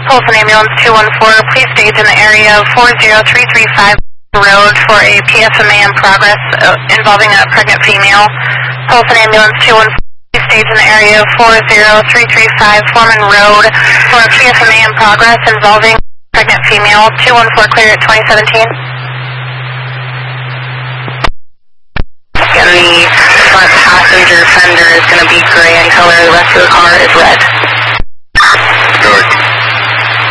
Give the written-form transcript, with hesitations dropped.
Polson Ambulance 214, please stage in the area of 40335 Road for a PFMA in progress involving a pregnant female. Polson Ambulance 214, please stage in the area of 40335 Foreman Road for a PFMA in progress involving a pregnant female. 214 clear at 2017. And the front passenger fender is going to be gray in color, the rest of the car is red.